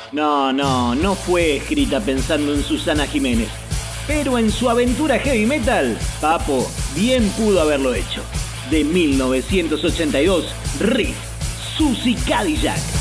No fue escrita pensando en Susana Jiménez. Pero en su aventura heavy metal, Papo bien pudo haberlo hecho. De 1982, Riff, Susie Cadillac.